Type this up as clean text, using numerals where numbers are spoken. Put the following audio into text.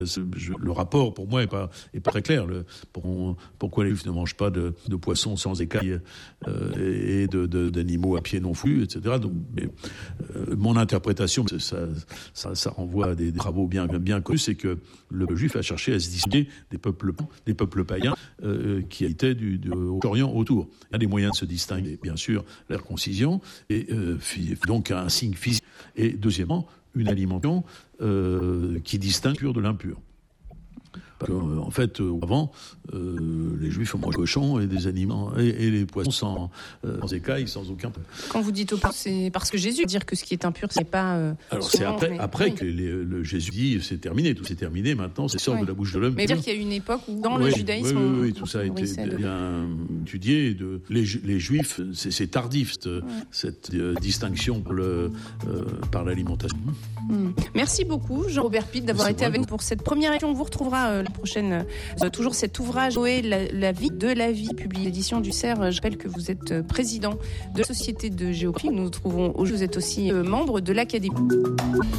Le rapport, pour moi, est pas très clair. Pourquoi les juifs ne mangent pas de poissons sans écailles et d'animaux à pieds non flus, etc. Donc, mon interprétation, ça renvoie à des travaux bien connus, c'est que le juif a cherché à se distinguer des peuples païens qui étaient du Orient autour. Il y a des moyens de se distinguer, bien sûr, la circoncision, et donc un signe physique. Et deuxièmement, une alimentation qui distingue le pur de l'impur. En fait, avant, les Juifs ont mangé cochons et des animaux et les poissons sans écailles, sans aucun. Quand vous dites impur, c'est parce que Jésus dire que ce qui est impur, c'est pas. Alors c'est après que le Jésus dit c'est terminé, tout c'est terminé. Maintenant, c'est sort de la bouche de l'homme. Mais dire qu'il y a une époque où dans le judaïsme, oui, tout ça a été bien étudié. Les Juifs, c'est tardif cette distinction par l'alimentation. Merci beaucoup, Jean-Robert Pitt, d'avoir été avec nous pour cette première émission. On vous retrouvera la prochaine. Toujours cet ouvrage, Noé, la vie de la vie, publié l'édition du CERF. Je rappelle que vous êtes président de la Société de géographie. Nous nous trouvons aujourd'hui. Vous êtes aussi membre de l'Académie.